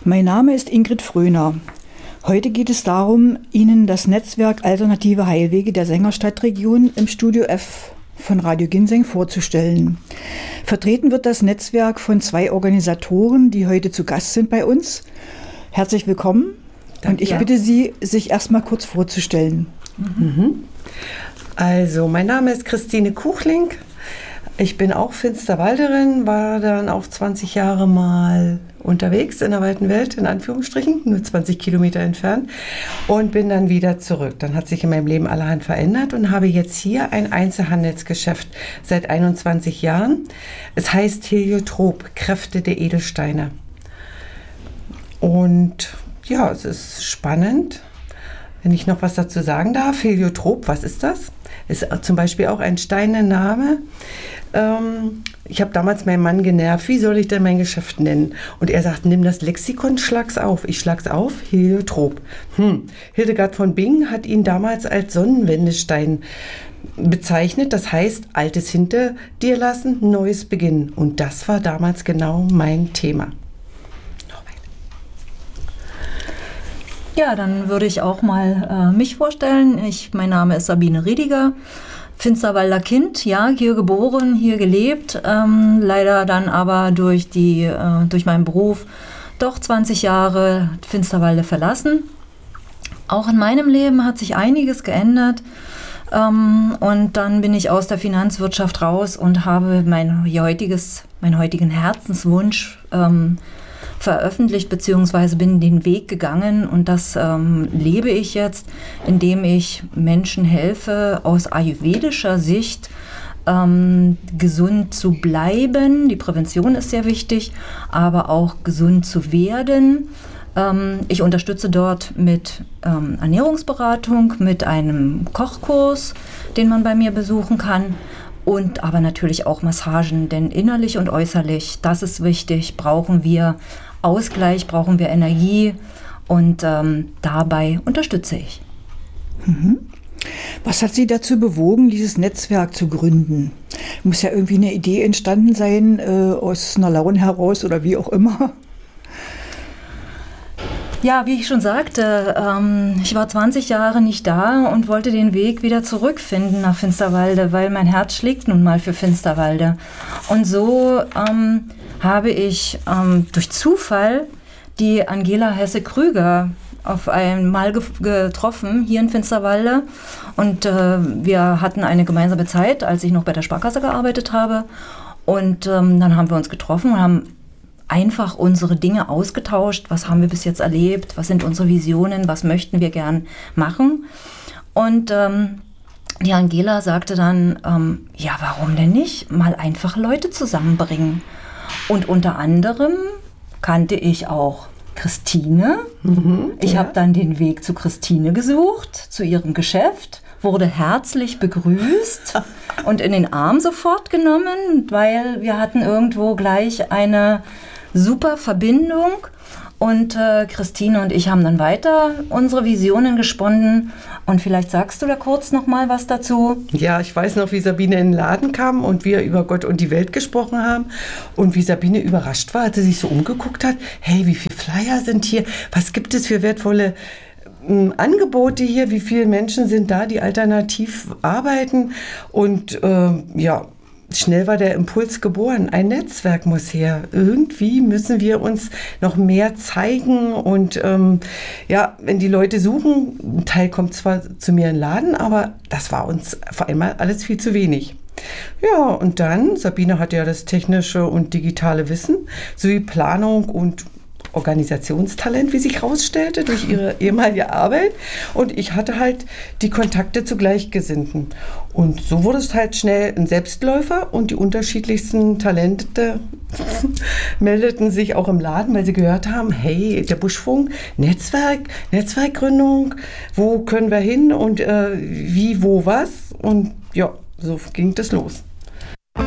Mein Name ist Ingrid Fröhner. Heute geht es darum, Ihnen das Netzwerk Alternative Heilwege der Sängerstadtregion im Studio F von Radio Ginseng vorzustellen. Vertreten wird das Netzwerk von 2 Organisatoren, die heute zu Gast sind bei uns. Herzlich willkommen. Und ich bitte Sie, sich erstmal kurz vorzustellen. Also, mein Name ist Christine Kuchling. Ich bin auch Finsterwalderin, war dann auch 20 Jahre mal unterwegs in der weiten Welt, in Anführungsstrichen, nur 20 Kilometer entfernt, und bin dann wieder zurück. Dann hat sich in meinem Leben allerhand verändert und habe jetzt hier ein Einzelhandelsgeschäft seit 21 Jahren. Es heißt Heliotrop, Kräfte der Edelsteine. Und ja, es ist spannend. Wenn ich noch was dazu sagen darf, Heliotrop, was ist das? Ist zum Beispiel auch ein Steinenname. Ich habe damals meinen Mann genervt, wie soll ich denn mein Geschäft nennen? Und er sagt, nimm das Lexikon, schlag's auf. Ich schlag's auf, Heliotrop. Hildegard von Bingen hat ihn damals als Sonnenwendestein bezeichnet. Das heißt, Altes hinter dir lassen, Neues beginnen. Und das war damals genau mein Thema. Ja, dann würde ich auch mal mich vorstellen. Mein Name ist Sabine Riediger, Finsterwalder Kind, ja, hier geboren, hier gelebt, leider dann aber durch meinen Beruf doch 20 Jahre Finsterwalde verlassen. Auch in meinem Leben hat sich einiges geändert, und dann bin ich aus der Finanzwirtschaft raus und habe meinen heutigen Herzenswunsch veröffentlicht, beziehungsweise bin den Weg gegangen, und das lebe ich jetzt, indem ich Menschen helfe, aus ayurvedischer Sicht gesund zu bleiben. Die Prävention ist sehr wichtig, aber auch gesund zu werden. Ich unterstütze dort mit Ernährungsberatung, mit einem Kochkurs, den man bei mir besuchen kann. Und aber natürlich auch Massagen, denn innerlich und äußerlich, das ist wichtig, brauchen wir Ausgleich, brauchen wir Energie, und dabei unterstütze ich. Was hat Sie dazu bewogen, dieses Netzwerk zu gründen? Muss ja irgendwie eine Idee entstanden sein, aus einer Laune heraus oder wie auch immer. Ja, wie ich schon sagte, ich war 20 Jahre nicht da und wollte den Weg wieder zurückfinden nach Finsterwalde, weil mein Herz schlägt nun mal für Finsterwalde. Und so habe ich durch Zufall die Angela Hesse-Krüger auf einmal getroffen, hier in Finsterwalde. Und wir hatten eine gemeinsame Zeit, als ich noch bei der Sparkasse gearbeitet habe. Und dann haben wir uns getroffen und haben einfach unsere Dinge ausgetauscht. Was haben wir bis jetzt erlebt? Was sind unsere Visionen? Was möchten wir gern machen? Und die Angela sagte dann, ja, warum denn nicht? Mal einfach Leute zusammenbringen. Und unter anderem kannte ich auch Christine. Ich habe dann den Weg zu Christine gesucht, zu ihrem Geschäft, wurde herzlich begrüßt und in den Arm sofort genommen, weil wir hatten irgendwo gleich eine super Verbindung, und Christine und ich haben dann weiter unsere Visionen gesponnen, und vielleicht sagst du da kurz noch mal was dazu. Ja, ich weiß noch, wie Sabine in den Laden kam und wir über Gott und die Welt gesprochen haben, und wie Sabine überrascht war, als sie sich so umgeguckt hat. Hey, wie viele Flyer sind hier? Was gibt es für wertvolle Angebote hier? Wie viele Menschen sind da, die alternativ arbeiten? Und ja, schnell war der Impuls geboren, ein Netzwerk muss her. Irgendwie müssen wir uns noch mehr zeigen, und ja, wenn die Leute suchen, ein Teil kommt zwar zu mir in den Laden, aber das war uns auf einmal alles viel zu wenig. Ja, und dann, Sabine hatte ja das technische und digitale Wissen, sowie Planung und Organisationstalent, wie sich herausstellte, durch ihre ehemalige Arbeit, und ich hatte halt die Kontakte zu Gleichgesinnten. Und so wurde es halt schnell ein Selbstläufer, und die unterschiedlichsten Talente meldeten sich auch im Laden, weil sie gehört haben, hey, der Buschfunk, Netzwerkgründung, wo können wir hin und wie, wo, was, und ja, so ging das los.